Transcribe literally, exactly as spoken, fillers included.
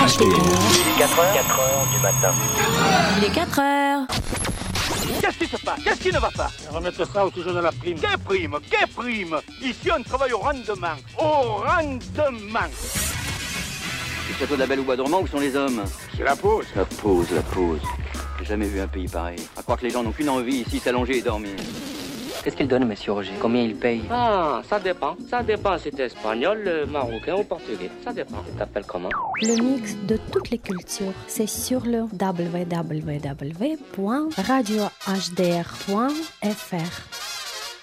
H D R. Il est quatre heures, quatre heures du matin. Il est quatre heures. Qu'est-ce qui se passe? Qu'est-ce qui ne va pas? Remettre ça au sujet de la prime. Quelle prime? Quelle prime? Ici, on travaille au rendement. Au rendement. Le château de la Belle au Bois dormant, où sont les hommes? C'est la pause. La pause, la pause. J'ai jamais vu un pays pareil. À croire que les gens n'ont qu'une envie ici, s'allonger et dormir. Qu'est-ce qu'il donne, monsieur Roger? Combien il paye? Ah, ça dépend. Ça dépend si t'es espagnol, marocain ou portugais. Ça dépend. Tu t'appelles comment? Le mix de toutes les cultures, c'est sur le w w w point radio h d r point f r.